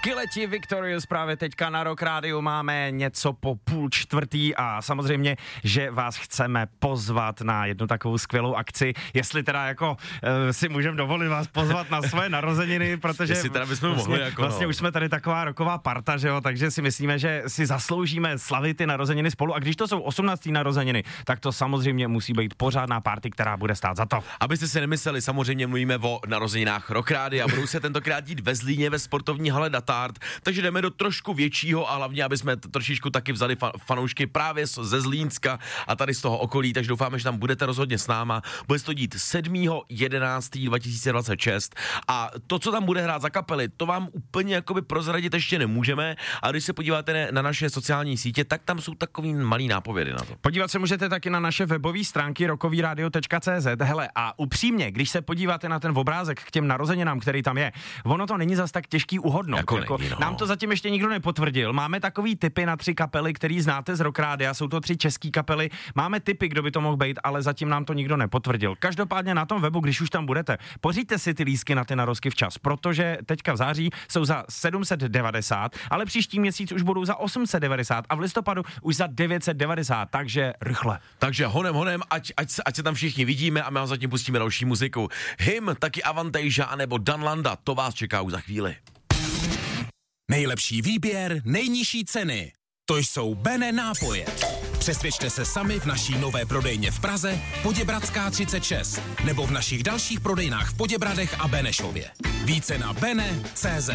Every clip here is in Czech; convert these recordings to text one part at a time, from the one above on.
Skileti Victorious právě teďka na Rock Rádiu máme něco po 3:30 a samozřejmě, že vás chceme pozvat na jednu takovou skvělou akci, jestli teda jako si můžeme dovolit vás pozvat na svoje narozeniny, protože jestli teda bychom mohli jako vlastně už jsme tady taková roková parta, že jo, takže si myslíme, že si zasloužíme slavit ty narozeniny spolu a když to jsou 18. narozeniny, tak to samozřejmě musí být pořádná party, která bude stát za to. Abyste si nemysleli, samozřejmě mluvíme o narozeninách Rock Rádia a budou se tentokrát dít ve Zlíně ve sportovní hale Datard, takže jdeme do trošku většího a hlavně, aby jsme trošičku taky vzali fanoušky právě ze Zlínska a tady z toho okolí, takže doufáme, že tam budete rozhodně s náma. Bude se to dít 7.11.2026 a to, co tam bude hrát za kapely, to vám úplně jakoby prozradit ještě nemůžeme, a když se podíváte na naše sociální sítě, tak tam jsou takový malý nápovědy na to. Podívat se můžete taky na naše webové stránky rockovyradio.cz. Hele, a upřímně, když se podíváte na ten obrázek k těm narozeninám, který tam je, ono to není zas tak těžký uhodnout. Jako není, no. Nám to zatím ještě nikdo nepotvrdil. Máme takový tipy na 3 kapely, který znáte z Rock Rádia, jsou to 3 český kapely. Máme tipy, kdo by to mohl být, ale zatím nám to nikdo nepotvrdil. Každopádně na tom webu, když už tam budete, pořiďte si ty lístky na ty narozky včas, protože teďka v září jsou za 790, ale příští měsíc už budou za 890 a v listopadu už za 990, takže rychle. Takže honem, ať se tam všichni vidíme a my vám zatím pustíme další muziku. Him, taky Avantasia nebo Dan Landa, to vás čeká už za chvíli. Nejlepší výběr, nejnižší ceny. To jsou Bene nápoje. Přesvědčte se sami v naší nové prodejně v Praze, Poděbradská 36, nebo v našich dalších prodejnách v Poděbradech a Benešově. Více na bene.cz.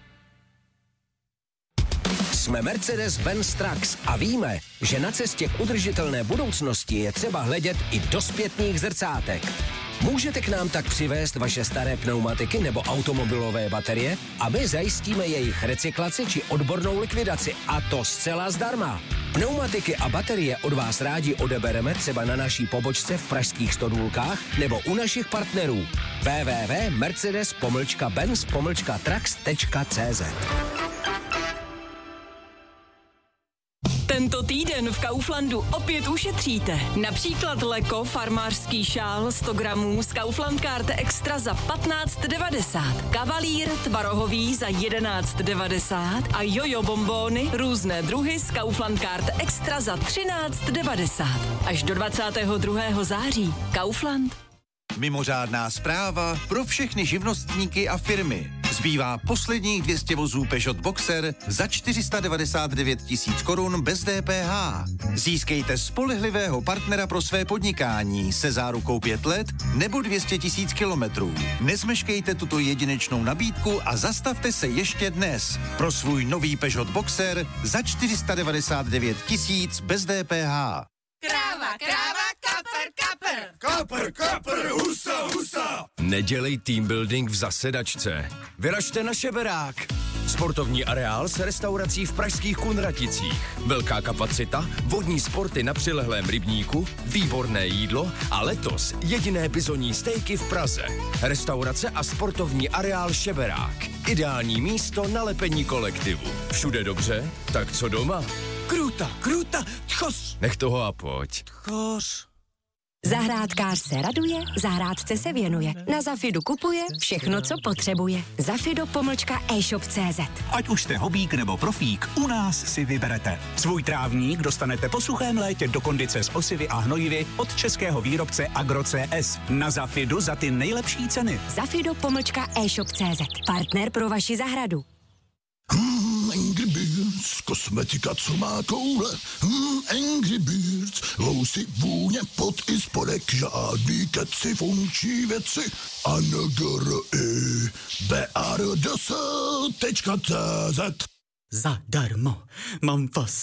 Jsme Mercedes-Benz Trucks a víme, že na cestě k udržitelné budoucnosti je třeba hledět i do zpětných zrcátek. Můžete k nám tak přivést vaše staré pneumatiky nebo automobilové baterie a my zajistíme jejich recyklaci či odbornou likvidaci, a to zcela zdarma. Pneumatiky a baterie od vás rádi odebereme třeba na naší pobočce v pražských Stodůlkách nebo u našich partnerů www.mercedes-benz-trucks.cz. Tento týden v Kauflandu opět ušetříte. Například Leko farmářský šál 100 gramů z Kaufland Karte Extra za 15,90. Kavalír tvarohový za 11,90. A jojo bombóny různé druhy z Kaufland Karte Extra za 13,90. Až do 22. září. Kaufland. Mimořádná zpráva pro všechny živnostníky a firmy. Zbývá posledních 200 vozů Peugeot Boxer za 499 000 korun bez DPH. Získejte spolehlivého partnera pro své podnikání se zárukou 5 let nebo 200 000 kilometrů. Nezmeškejte tuto jedinečnou nabídku a zastavte se ještě dnes pro svůj nový Peugeot Boxer za 499 000 bez DPH. Kráva, kapr, husa. Nedělej team building v zasedačce. Vyražte na Šeberák. Sportovní areál s restaurací v pražských Kunraticích. Velká kapacita, vodní sporty na přilehlém rybníku, výborné jídlo a letos jediné bizonní stejky v Praze. Restaurace a sportovní areál Šeberák. Ideální místo na lepení kolektivu. Všude dobře, tak co doma? Kruta, tchos. Nech toho a pojď. Tchos. Zahrádkář se raduje, zahrádce se věnuje. Na Zafidu kupuje všechno, co potřebuje. Zafido-e-shop.cz. Ať už jste hobík nebo profík, u nás si vyberete. Svůj trávník dostanete po suchém létě do kondice s osivy a hnojivy od českého výrobce Agro-CS. Na Zafidu za ty nejlepší ceny. Zafido-e-shop.cz. Partner pro vaši zahradu. Angry Birds, kosmetika, co má koule. Angry Birds, housy, vůně, pot i spodek, žádný keci, funkční věci. ANGRI, BARDS.cz. Zadarmo mám